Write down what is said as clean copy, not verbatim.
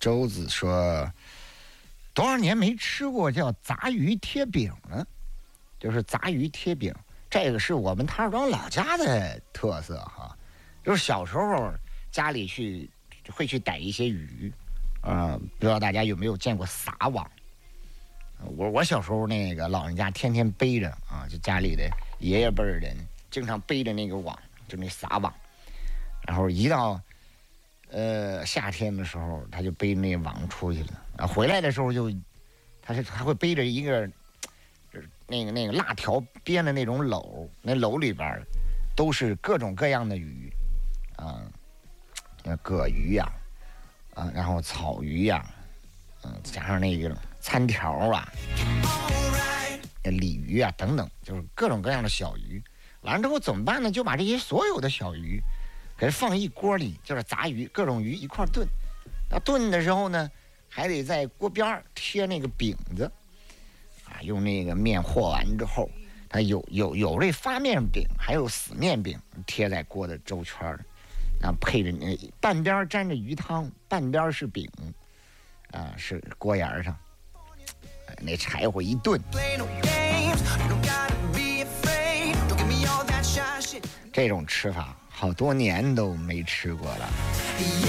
周子说，多少年没吃过叫杂鱼贴饼了，就是杂鱼贴饼，这个是我们塔尔庄老家的特色哈。就是小时候家里会去逮一些鱼，不知道大家有没有见过撒网？我小时候那个老人家天天背着啊，就家里的爷爷辈儿人经常背着那个网，就那撒网，然后一到夏天的时候，他就背那个网出去了啊，回来的时候他会背着一个那个辣条编的那种篓，那篓里边都是各种各样的鱼啊，蛤鱼呀然后草鱼呀，加上那个餐条啊、鲤鱼啊等等，就是各种各样的小鱼。完了之后怎么办呢？就把这些所有的小鱼给它放一锅里，就是杂鱼，各种鱼一块炖。那炖的时候呢，还得在锅边贴那个饼子啊，用那个面和完之后，它有这发面饼，还有死面饼贴在锅的周圈啊，配着那半边沾着鱼汤，半边是饼啊，是锅沿上，那柴火一炖。这种吃法好多年都没吃过了。